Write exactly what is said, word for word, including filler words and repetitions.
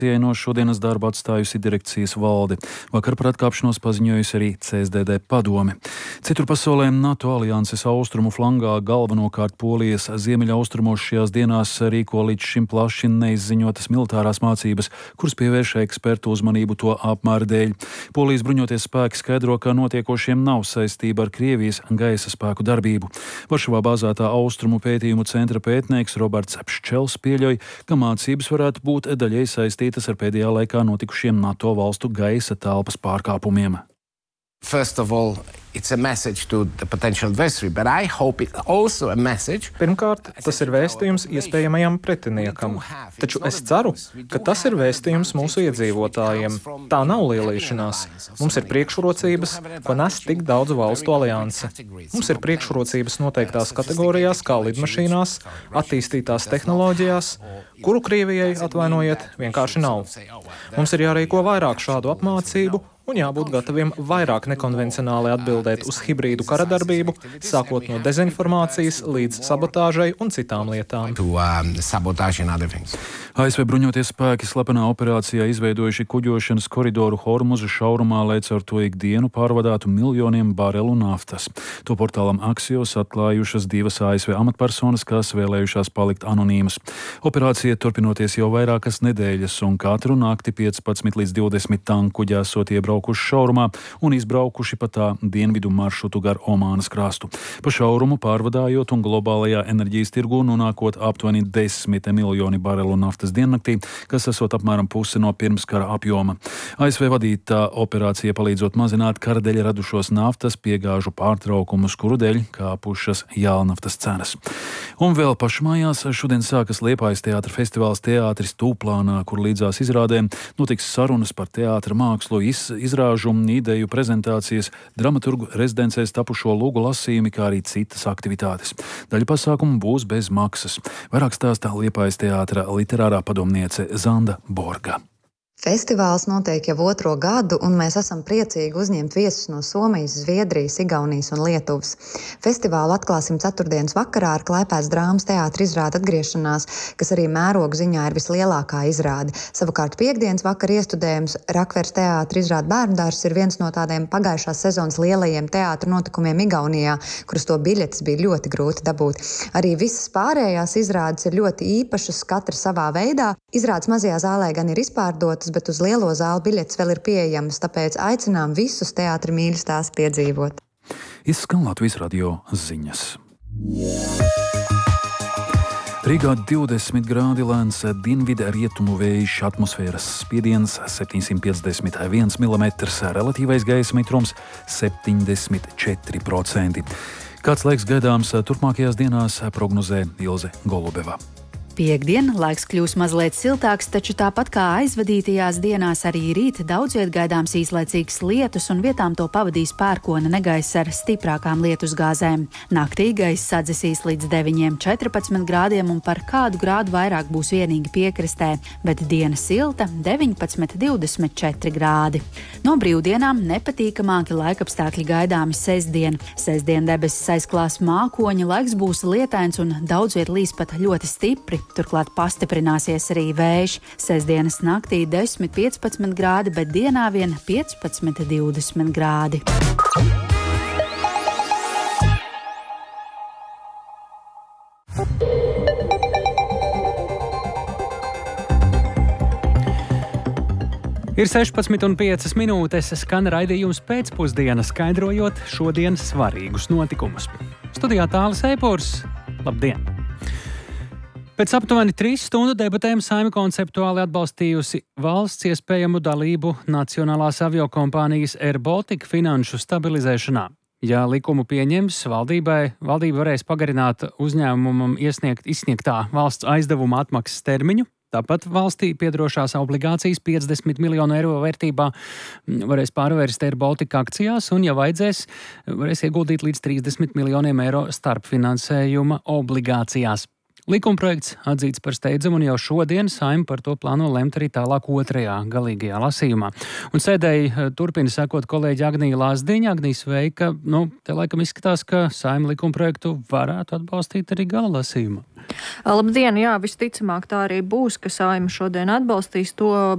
No šodienas darbu atstājusi direkcijas valde. Vakar par atkāpšanos paziņojusi arī C S D D padome. Citur pasaulē NATO alianses austrumu flangā, galvenokārt Polijas ziemeļaustrumos šajās dienās rīko līdz šim plaši neizziņotas militārās mācības, kuras pievērš ekspertu uzmanību to apmēra dēļ. Polijas bruņoties spēki skaidro, ka notiekošiem nav saistība ar Krievijas gaisa spēku darbību. Varšavā bāzētā austrumu pētījumu centra pētnieks Roberts Pščels pieļauj, ka mācības varētu būt daļai saistītas ar pēdējā laikā notikušiem NATO valstu gaisa telpas pārkāpumiem. First of all, it's a message to the potential adversary, but I hope it's also a message. Pirmkārt, tas ir vēstījums iespējamajam pretiniekam, taču es ceru, ka tas ir vēstījums mūsu iedzīvotājiem. Tā nav lielīšanās. Mums ir priekšrocības, ko nes tik daudzu valstu alianse. Mums ir priekšrocības noteiktās kategorijās, kā lidmašīnās, attīstītās tehnoloģijās, kuru Krievijai, atvainojiet, vienkārši nav. Mums ir jārīko vairāk šādu apmācību un jābūt gataviem vairāk nekonvencionāli atbildēt uz hibrīdu karadarbību, sākot no dezinformācijas līdz sabotāžai un citām lietām. To, um, sabotage and other things. A S V bruņoties spēki slepenā operācijā izveidojuši kuģošanas koridoru Hormuza šaurumā, lai caur to ikdienu pārvadātu miljoniem barelu naftas. To portālam Axios atklājušas divas A S V amatpersonas, kas vēlējušās palikt anonīmas. Operācija turpinoties jau vairākas nedēļas, un katru nakti piecpadsmit līdz divdesmit tankuģi esot iebraukuši šaurumā un izbraukuši pa tā dienvidu maršrutu gar Omānas krastu. Pa šaurumu pārvadājot un globālajā enerģijas tirgū nonākot aptuveni desmit miljoni barelu naftas diennaktī, kas esot apmēram pusi no pirmskara apjoma. A S V vadītā operācija palīdzot mazināt kara dēļ radušos naftas piegāžu pārtraukumus, kuru dēļ kāpušas jālnaftas cenas. Un vēl pašmājās šodien sākas Liepājas teātra festivāls Teātris Tūplānā, kur līdzās izrādēm notiks sarunas par teātra mākslu, iz, izrāžu, ideju prezentācijas, dramaturgu rezidencēs tapušo lūgu lasījumi, kā arī citas aktivitātes. Daļa pasākumu būs bez maksas. Vairāk stāstā Liepājas teātra literārā padomniece Zanda Borga. Festivāls notiek jau otro gadu, un mēs esam priecīgi uzņemt viesus no Somijas, Zviedrijas, Igaunijas un Lietuvas. Festivālu atklāsim ceturtdienas vakarā ar Klaipēdas drāmas teātra izrādi Atgriešanās, kas arī mērogu ziņā ir vislielākā izrāde. Savukārt piekdienas vakar iestudējums Rakveres teātra izrāde Bērndārs ir viens no tādiem pagājušās sezonas lielajiem teātra notikumiem Igaunijā, kurus to biļetes bija ļoti grūti dabūt. Arī visas pārējās izrādes ir ļoti īpašas, katra savā veidā. Izrādes mazajā zālē gan ir izpārdotas, bet uz lielo zāli biļetes vēl ir pieejamas, tāpēc aicinām visus teātra mīļus tās piedzīvot. Izskan Latvijas radio ziņas. Rīgā divdesmit grādi lēns dienvidu rietumu vējš, atmosfēras spiediens septiņsimt piecdesmit viens milimetrs, relatīvais gaisa mitrums septiņdesmit četri procenti. Kāds laiks gaidāms turpmākajās dienās, prognozē Ilze Golubeva. Piektdien laiks kļūs mazliet siltāks, taču tāpat kā aizvadītajās dienās arī rīt daudz viet gaidāms īslaicīgs lietus un vietām to pavadīs pērkona negaiss ar stiprākām lietusgāzēm. Naktī gaiss sadzisīs līdz deviņiem četrpadsmit grādiem un par kādu grādu vairāk būs vienīgi piekrastē, bet diena silta deviņpadsmit divdesmit četri grādi. No brīvdienām nepatīkamāki laikapstākļi gaidāmi sestdien. Sestdien debesis aizklās mākoņi, laiks būs lietains un daudz viet līs pat ļoti stipri. Turklāt pastiprināsies arī vējš. Sestdienas naktī desmit piecpadsmit grādi, bet dienā vien piecpadsmit divdesmit grādi. Ir sešpadsmit un piecas minūtes, skan raidījums pēcpusdiena, skaidrojot šodienas svarīgus notikumus. Studijā Tālis Eipurs. Labdien! Pēc aptuveni trīs stundu debatēm Saeima konceptuāli atbalstījusi valsts iespējamu dalību Nacionālās aviokompānijas Air Baltica finanšu stabilizēšanā. Ja likumu pieņems, valdībai, valdība varēs pagarināt uzņēmumam iesniegt izsniegtā valsts aizdevuma atmaksas termiņu. Tāpat valstī piedrošās obligācijas piecdesmit miljonu eiro vērtībā varēs pārvērst Air Baltica akcijās un, ja vajadzēs, varēs ieguldīt līdz trīsdesmit miljoniem eiro starpfinansējuma obligācijās. Likumprojekts atzīts par steidzamu un jau šodien Saeima par to plāno lemt arī tālāk otrajā galīgajā lasījumā. Un sēdēji turpina sekot kolēģi Agnija Lazdiņa. Agnija, sveika. Nu, te laikam izskatās, ka Saeima likumprojektu varētu atbalstīt arī gala lasījumā. Labdien, jā, visticamāk tā arī būs, ka Saeima šodien atbalstīs to